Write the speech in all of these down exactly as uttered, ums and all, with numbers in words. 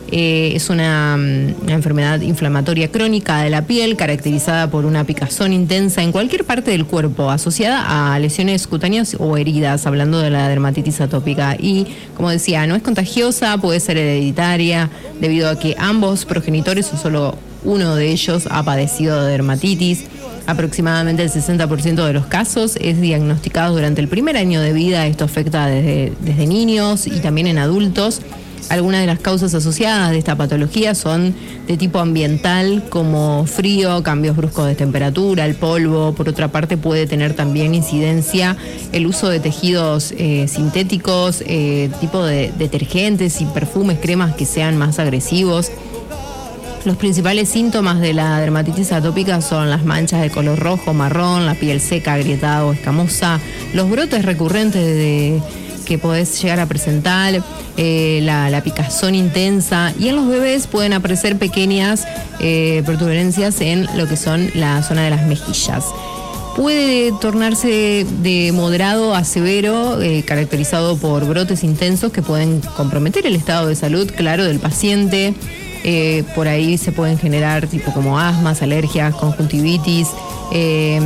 Eh, es una, una enfermedad inflamatoria crónica de la piel caracterizada por una picazón intensa en cualquier parte del cuerpo asociada a lesiones cutáneas o heridas, hablando de la dermatitis atópica. Y como decía, no es contagiosa, puede ser hereditaria debido a que ambos progenitores o solo uno de ellos ha padecido de dermatitis. Aproximadamente el sesenta por ciento de los casos es diagnosticado durante el primer año de vida. Esto afecta desde, desde niños y también en adultos. Algunas de las causas asociadas de esta patología son de tipo ambiental, como frío, cambios bruscos de temperatura, el polvo. Por otra parte, puede tener también incidencia el uso de tejidos eh, sintéticos, eh, tipo de detergentes y perfumes, cremas que sean más agresivos. Los principales síntomas de la dermatitis atópica son las manchas de color rojo, marrón, la piel seca, agrietada o escamosa, los brotes recurrentes de que podés llegar a presentar, eh, la, la picazón intensa, y en los bebés pueden aparecer pequeñas eh, protuberancias en lo que son la zona de las mejillas. Puede tornarse de moderado a severo, eh, caracterizado por brotes intensos que pueden comprometer el estado de salud, claro, del paciente. Eh, por ahí se pueden generar tipo como asmas, alergias, conjuntivitis, eh,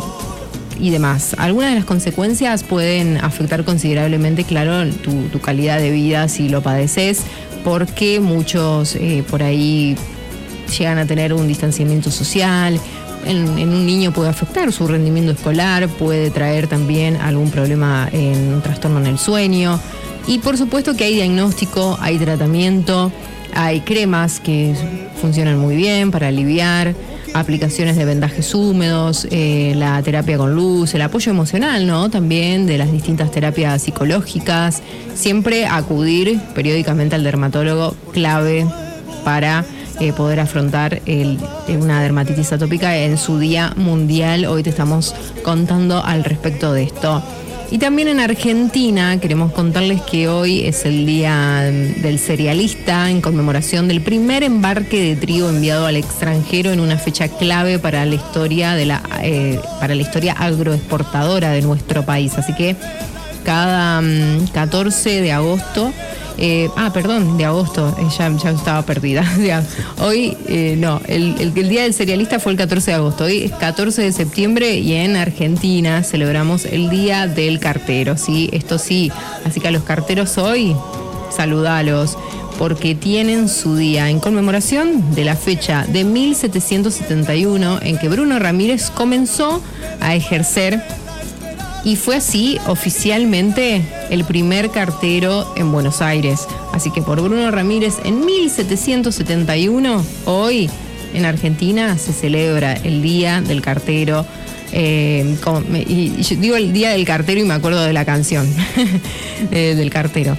y demás. Algunas de las consecuencias pueden afectar considerablemente, claro, tu, tu calidad de vida si lo padeces, porque muchos eh, por ahí llegan a tener un distanciamiento social. En, en un niño puede afectar su rendimiento escolar, puede traer también algún problema en un trastorno en el sueño. Y por supuesto que hay diagnóstico, hay tratamiento, hay cremas que funcionan muy bien para aliviar, aplicaciones de vendajes húmedos, eh, la terapia con luz, el apoyo emocional, ¿no? También de las distintas terapias psicológicas. Siempre acudir periódicamente al dermatólogo, clave para eh, poder afrontar el, una dermatitis atópica en su Día Mundial. Hoy te estamos contando al respecto de esto. Y también en Argentina queremos contarles que hoy es el Día del Cerealista, en conmemoración del primer embarque de trigo enviado al extranjero en una fecha clave para la historia de la eh, para la historia agroexportadora de nuestro país. Así que cada um, catorce de agosto, eh, ah, perdón, de agosto, eh, ya, ya estaba perdida. Hoy, eh, no, el, el, el Día del Cerealista fue el catorce de agosto, hoy es catorce de septiembre y en Argentina celebramos el Día del Cartero, ¿sí? Esto sí, así que a los carteros hoy, saludalos, porque tienen su día en conmemoración de la fecha de mil setecientos setenta y uno en que Bruno Ramírez comenzó a ejercer. Y fue así oficialmente el primer cartero en Buenos Aires. Así que por Bruno Ramírez en mil setecientos setenta y uno, hoy en Argentina se celebra el Día del Cartero. Eh, como, y, y yo digo el Día del Cartero y me acuerdo de la canción eh, del cartero.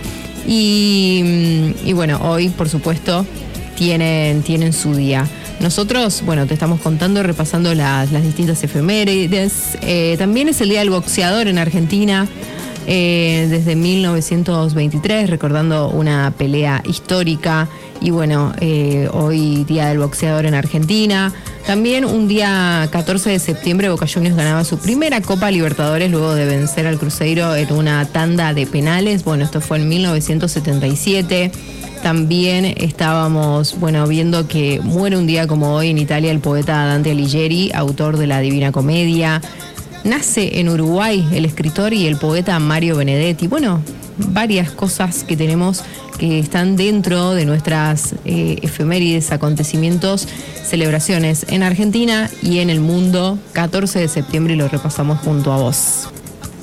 Y, y bueno, hoy por supuesto tienen, tienen su día. Nosotros, bueno, te estamos contando, repasando las, las distintas efemérides. Eh, también es el Día del Boxeador en Argentina, eh, desde mil novecientos veintitrés, recordando una pelea histórica. Y bueno, eh, hoy Día del Boxeador en Argentina. También un día catorce de septiembre, Boca Juniors ganaba su primera Copa Libertadores luego de vencer al Cruzeiro en una tanda de penales. Bueno, esto fue en mil novecientos setenta y siete. También estábamos, bueno, viendo que muere un día como hoy en Italia el poeta Dante Alighieri, autor de la Divina Comedia. Nace en Uruguay el escritor y el poeta Mario Benedetti. Bueno, varias cosas que tenemos que están dentro de nuestras eh, efemérides, acontecimientos, celebraciones en Argentina y en el mundo. catorce de septiembre y lo repasamos junto a vos.